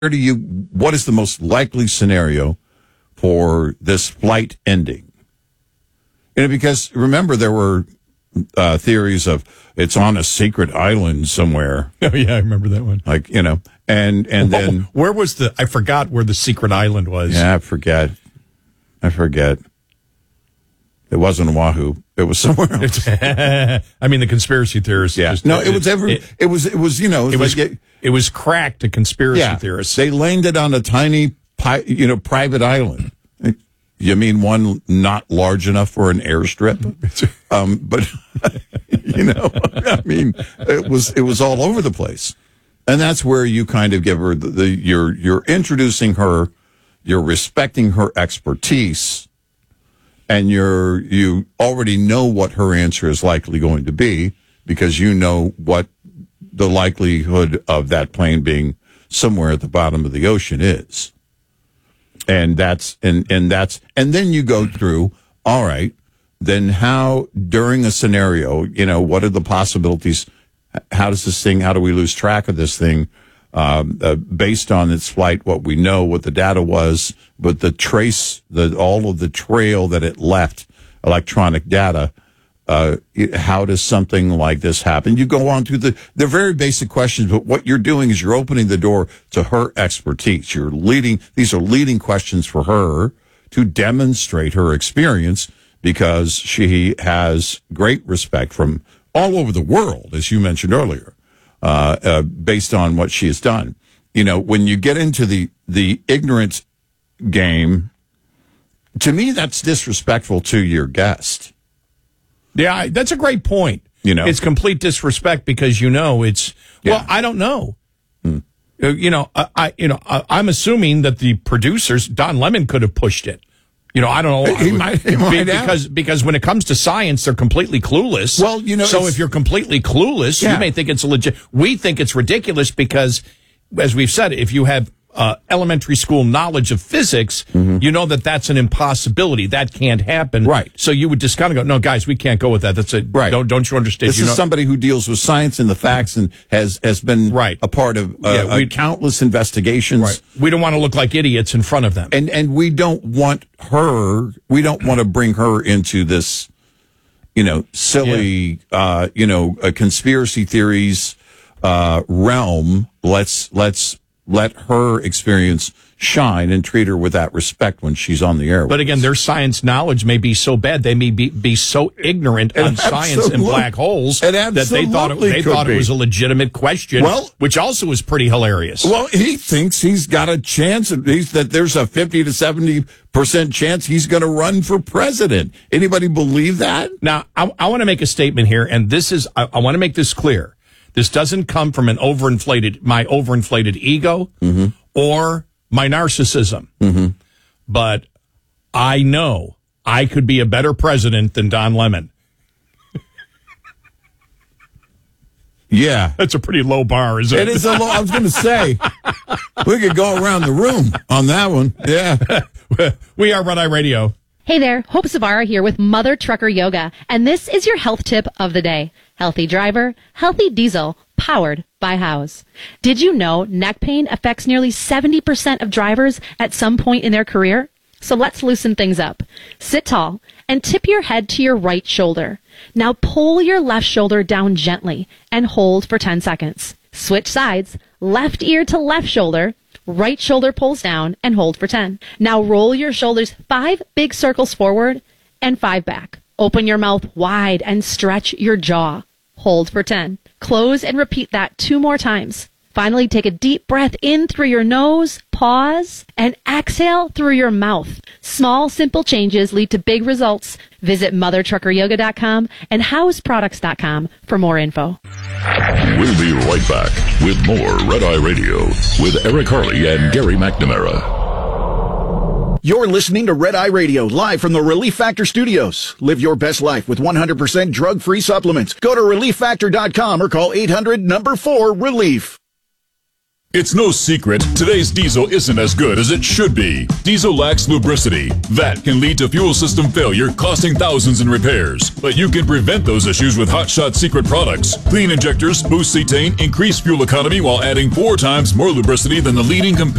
what is the most likely scenario for this flight ending? Because remember, there were theories of it's on a secret island somewhere. Oh yeah, I remember that one. And then where was I forgot where the secret island was. Yeah, I forget. It wasn't Oahu. It was somewhere else. I mean, the conspiracy theorists. Yeah. It was cracked to conspiracy theorists. They landed on a tiny, private island. You mean one not large enough for an airstrip? But it was all over the place, and that's where you kind of give her you're introducing her, you're respecting her expertise, and you already know what her answer is likely going to be because you know what the likelihood of that plane being somewhere at the bottom of the ocean is. And then you go through, all right, then how during a scenario, what are the possibilities? How do we lose track of this thing? Based on its flight, what we know, what the data was, but all of the trail that it left, electronic data, how does something like this happen? You go on through they're very basic questions, but what you're doing is you're opening the door to her expertise. These are leading questions for her to demonstrate her experience because she has great respect from all over the world, as you mentioned earlier, based on what she has done. When you get into the ignorant game, to me, that's disrespectful to your guest. Yeah, that's a great point. It's complete disrespect because well, I don't know. I'm assuming that the producers, Don Lemon, could have pushed it. I don't know. He might because when it comes to science, they're completely clueless. Well, so if you're completely clueless, you may think it's legit. We think it's ridiculous because, as we've said, if you have elementary school knowledge of physics, you know that's an impossibility. That can't happen. Right. So you would just kind of go, no, guys, we can't go with that. That's right. Don't you understand? This is somebody who deals with science and the facts and has been a part of countless investigations. Right. We don't want to look like idiots in front of them. And we don't want to bring her into this, silly, conspiracy theories, realm. Let's let her experience shine and treat her with that respect when she's on the air. But again, their science knowledge may be so bad, they may be so ignorant on science and black holes that they thought it was a legitimate question, which also is pretty hilarious. Well, he thinks he's got a chance, that there's a 50 to 70% chance he's going to run for president. Anybody believe that? Now, I want to make a statement here, and I want to make this clear. This doesn't come from my overinflated ego or my narcissism. But I know I could be a better president than Don Lemon. Yeah. That's a pretty low bar, isn't it? It is a low. I was going to say, we could go around the room on that one. Yeah. We are Red Eye Radio. Hey there, Hope Savara here with Mother Trucker Yoga, and this is your health tip of the day. Healthy driver, healthy diesel, powered by House. Did you know neck pain affects nearly 70% of drivers at some point in their career? So let's loosen things up. Sit tall and tip your head to your right shoulder. Now pull your left shoulder down gently and hold for 10 seconds. Switch sides, left ear to left shoulder. Right shoulder pulls down and hold for 10. Now roll your shoulders 5 big circles forward and 5 back. Open your mouth wide and stretch your jaw. Hold for 10. Close and repeat that 2 more times. Finally, take a deep breath in through your nose, pause, and exhale through your mouth. Small, simple changes lead to big results. Visit mothertruckeryoga.com and houseproducts.com for more info. We'll be right back with more Red Eye Radio with Eric Harley and Gary McNamara. You're listening to Red Eye Radio, live from the Relief Factor Studios. Live your best life with 100% drug-free supplements. Go to ReliefFactor.com or call 800-4-RELIEF. It's no secret, today's diesel isn't as good as it should be. Diesel lacks lubricity. That can lead to fuel system failure, costing thousands in repairs. But you can prevent those issues with Hot Shot Secret products. Clean injectors, boost cetane, increase fuel economy while adding 4 times more lubricity than the leading competitor.